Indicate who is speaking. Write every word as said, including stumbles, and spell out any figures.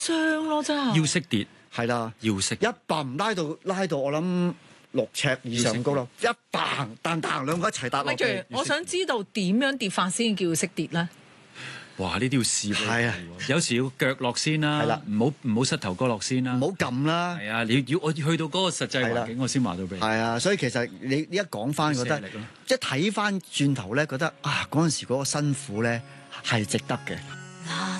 Speaker 1: 傷咯真係。
Speaker 2: 要識跌
Speaker 3: 係啦，
Speaker 2: 要識
Speaker 3: 一嘭拉到拉到我諗六尺以上咁高咯，一嘭彈彈兩個一齊搭落
Speaker 1: 跟住
Speaker 3: 地。
Speaker 1: 我想知道點樣跌法先叫識跌咧？
Speaker 2: 哇！呢啲要試㗎。
Speaker 3: 係啊，
Speaker 2: 有時要腳落先啦，
Speaker 3: 係啦
Speaker 2: 唔好唔好膝頭哥落先啦，
Speaker 3: 唔好撳啦。
Speaker 2: 係啊，你要我去到嗰個實際環境，我先話到俾你。
Speaker 3: 係啊，所以其實你你一講翻覺得
Speaker 2: 射力咯，
Speaker 3: 即係睇翻轉頭咧，覺得啊嗰陣時嗰個辛苦咧係值得嘅。